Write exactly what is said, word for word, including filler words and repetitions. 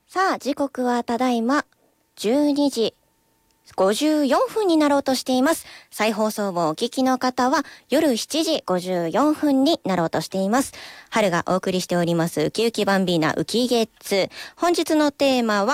さあ時刻はただいまじゅうにじごじゅうよんぷんになろうとしています。再放送をお聞きの方は夜しちじごじゅうよんぷんになろうとしています。春がお送りしておりますウキウキバンビーナウキゲッツ。本日のテーマは